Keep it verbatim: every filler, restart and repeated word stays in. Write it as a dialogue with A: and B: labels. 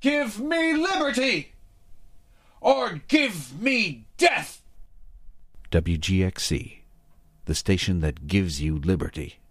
A: Give me liberty! Or give me death!
B: W G X C, the station that gives you liberty.